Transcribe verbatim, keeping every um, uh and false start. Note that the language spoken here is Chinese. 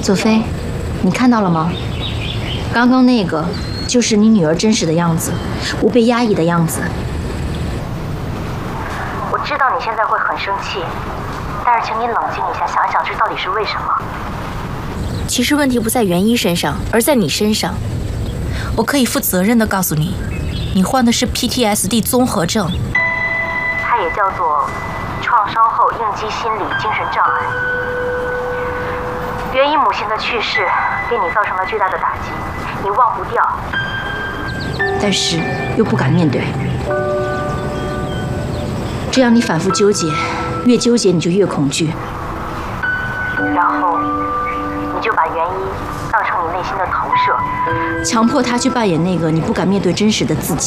左飞，你看到了吗？刚刚那个就是你女儿真实的样子，不被压抑的样子。 我知道你现在会很生气，但是请你冷静一下，想一想这到底是为什么。 其实问题不在元一身上，而在你身上。我可以负责任地告诉你，你患的是 P T S D 综合症， 它也叫做创伤后应激心理精神障碍。元一母亲的去世给你造成了巨大的打击，你忘不掉， 但是又不敢面对，这样你反复纠结，越纠结你就越恐惧， 然后你就把元一当成你内心的投射， 强迫他去扮演那个你不敢面对真实的自己。